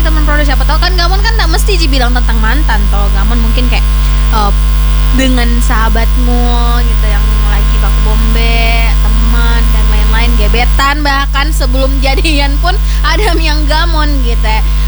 teman produk, siapa tahu kan Gamon kan tak mesti bilang tentang mantan toh. Gamon mungkin kayak dengan sahabatmu gitu yang lagi baku bombe, teman dan lain-lain, gebetan bahkan sebelum jadian pun ada yang Gamon gitu ya.